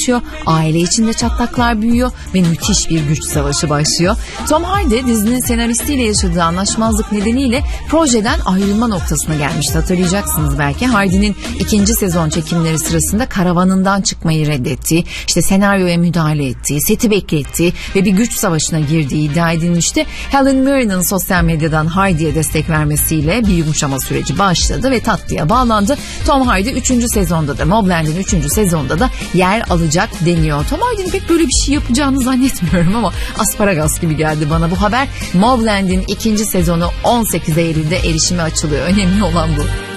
gelişiyor, aile içinde çatlaklar büyüyor ve müthiş bir güç savaşı başlıyor. Tom Hardy dizinin senaristiyle yaşadığı anlaşmazlık nedeniyle projeden ayrılma noktasına gelmişti, hatırlayacaksınız belki. Hardy'nin 2. sezon çekimleri sırasında karavanından çıkmayı reddettiği, işte senaryoya müdahale ettiği, seti beklettiği ve bir güç savaşına girdiği iddia edilmişti. Helen Mirren'ın sosyal medyadan Hardy'ye destek vermesiyle bir yumuşama süreci başladı ve tatlıya bağlandı. Tom Hardy 3. sezonda da, Mobland'in 3. sezonda da yer alacak deniyor. Tom Hardy'nin pek böyle bir şey yapacağını zannetmiyorum ama asparagas gibi geldi bana bu haber. Mobland'in 2. sezonu 18 Eylül'de erişime açılıyor. Önemli olan bu.